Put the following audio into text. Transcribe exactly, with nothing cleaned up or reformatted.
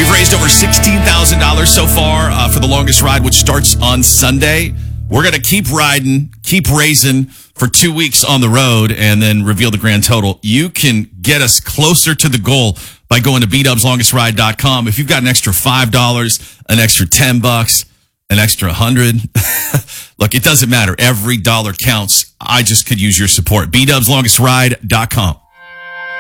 We've raised over sixteen thousand dollars so far uh, for the longest ride, which starts on Sunday. We're going to keep riding, keep raising for two weeks on the road, and then reveal the grand total. You can get us closer to the goal by going to b dubs longest ride dot com. If you've got an extra five dollars, an extra ten bucks, an extra one hundred, look, it doesn't matter. Every dollar counts. I just could use your support. b dubs longest ride dot com.